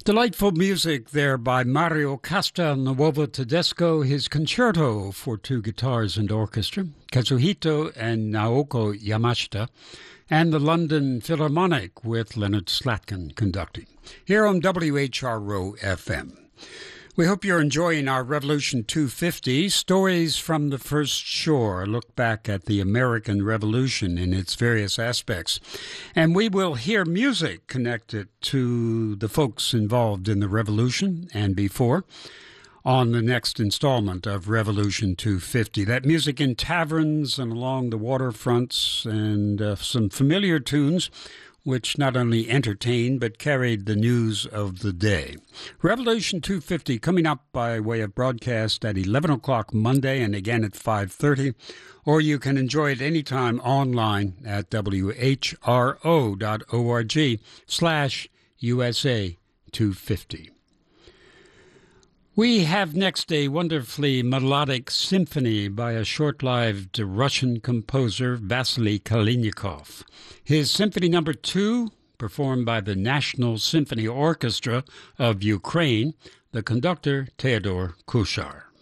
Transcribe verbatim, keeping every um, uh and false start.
Delightful music there by Mario Castelnuovo Tedesco, his concerto for two guitars and orchestra, Kazuhito and Naoko Yamashita, and the London Philharmonic with Leonard Slatkin conducting, here on W H R O F M. We hope you're enjoying our Revolution two fifty, Stories from the First Shore, a look back at the American Revolution in its various aspects. And we will hear music connected to the folks involved in the Revolution and before on the next installment of Revolution two fifty. That music in taverns and along the waterfronts and uh, some familiar tunes which not only entertained but carried the news of the day. Revolution two fifty coming up by way of broadcast at eleven o'clock Monday and again at five thirty, or you can enjoy it anytime online at W H R O dot org slash U S A two fifty. We have next a wonderfully melodic symphony by a short-lived Russian composer, Vasily Kalinikov. His Symphony Number Two, performed by the National Symphony Orchestra of Ukraine, the conductor Theodore Kushar.